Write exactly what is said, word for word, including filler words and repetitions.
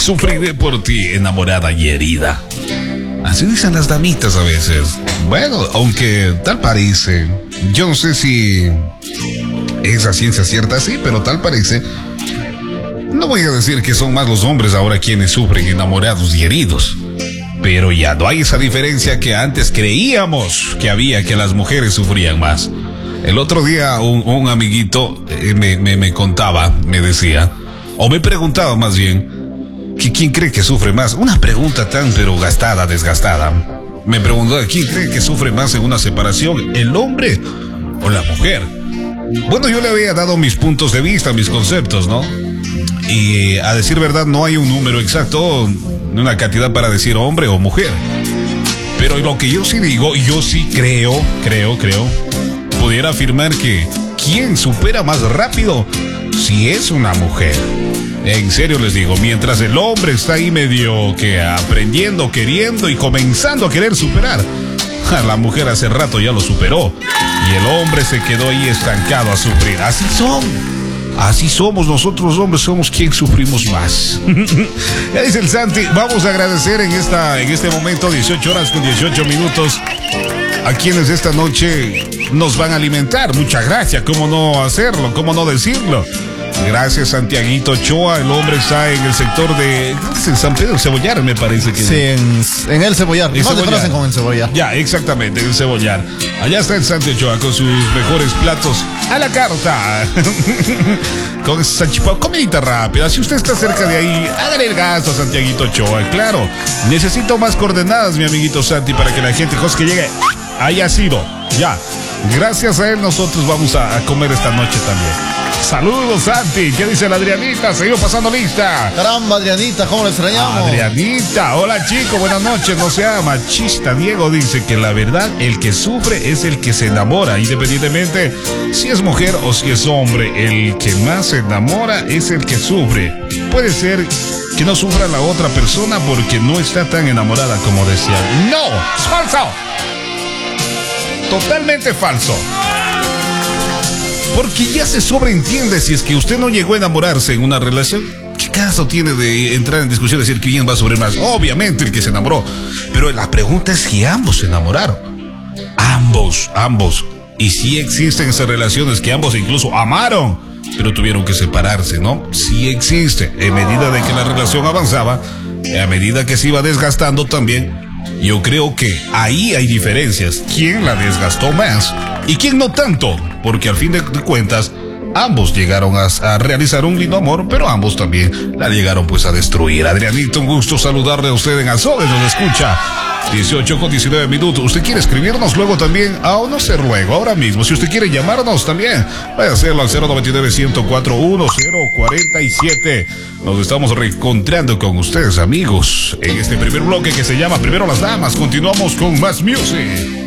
Sufriré por ti, enamorada y herida. Así dicen las damitas a veces. Bueno, aunque tal parece, yo no sé si es a ciencia cierta así, pero tal parece. No voy a decir que son más los hombres ahora quienes sufren enamorados y heridos, pero ya no hay esa diferencia que antes creíamos que había, que las mujeres sufrían más. El otro día un, un amiguito eh, me, me, me contaba, me decía, o me preguntaba más bien, que quién cree que sufre más. Una pregunta tan pero gastada, desgastada. Me preguntó, ¿quién cree que sufre más en una separación, el hombre o la mujer? Bueno, yo le había dado mis puntos de vista, mis conceptos, ¿no? Y a decir verdad no hay un número exacto, una cantidad para decir hombre o mujer. Pero lo que yo sí digo, yo sí creo, creo, creo, pudiera afirmar que ¿quién supera más rápido? Si es una mujer. En serio les digo, mientras el hombre está ahí medio que aprendiendo, queriendo y comenzando a querer superar, la mujer hace rato ya lo superó y el hombre se quedó ahí estancado a sufrir. Así son, así somos nosotros los hombres, somos quien sufrimos más. Ya dice el Santi, vamos a agradecer en esta, en este momento, dieciocho horas con dieciocho minutos, a quienes esta noche nos van a alimentar. Muchas gracias, cómo no hacerlo, cómo no decirlo. Gracias, Santiaguito Ochoa. El hombre está en el sector de en San Pedro Cebollar, me parece que sí, en, en el Cebollar. No te conocen con el Cebollar. Ya, exactamente, en el Cebollar. Allá está el Santi Ochoa con sus mejores platos a la carta. Con esa chipá, comidita rápida. Si usted está cerca de ahí, hágale el gasto a Santiaguito Ochoa. Claro, necesito más coordenadas, mi amiguito Santi, para que la gente cosa que llegue haya sido. Ya, gracias a él nosotros vamos a, a comer esta noche también. Saludos, Santi. ¿Qué dice la Adrianita? Seguimos pasando lista. Caramba, Adrianita, ¿cómo le extrañamos? Adrianita, hola chico, buenas noches. No sea machista. Diego dice que la verdad, el que sufre es el que se enamora, independientemente si es mujer o si es hombre. El que más se enamora es el que sufre. Puede ser que no sufra la otra persona porque no está tan enamorada como decía. No, es falso. Totalmente falso. Porque ya se sobreentiende, si es que usted no llegó a enamorarse en una relación, ¿qué caso tiene de entrar en discusión y decir quién va a sufrir más? Obviamente el que se enamoró. Pero la pregunta es si ambos se enamoraron. Ambos, ambos. Y sí existen esas relaciones que ambos incluso amaron, pero tuvieron que separarse, ¿no? Sí existe. En medida de que la relación avanzaba, a medida que se iba desgastando también, yo creo que ahí hay diferencias. ¿Quién la desgastó más y quién no tanto? Porque al fin de cuentas, ambos llegaron a, a realizar un lindo amor, pero ambos también la llegaron pues a destruir. Adrianito, un gusto saludarle a usted en Azogues, nos escucha. dieciocho con diecinueve minutos. ¿Usted quiere escribirnos luego también? Ah, o no ser luego, ahora mismo. Si usted quiere llamarnos también, vaya a hacerlo al cero noventa y nueve, ciento cuatro, diez cuarenta y siete. Nos estamos reencontrando con ustedes, amigos, en este primer bloque que se llama Primero las Damas. Continuamos con más music.